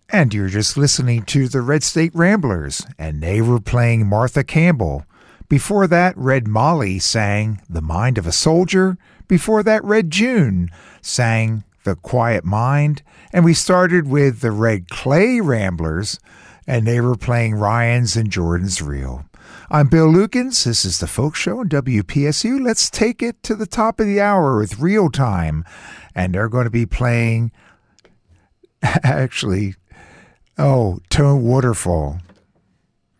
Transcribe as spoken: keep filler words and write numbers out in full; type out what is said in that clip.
And you're just listening to the Red State Ramblers, and they were playing Martha Campbell. Before that, Red Molly sang The Mind of a Soldier. Before that, Red June sang The Quiet Mind. And we started with the Red Clay Ramblers, and they were playing Ryan's and Jordan's Reel. I'm Bill Lukens. This is the Folk Show on W P S U. Let's take it to the top of the hour with Real Time. And they're going to be playing, actually, oh, Tone Waterfall.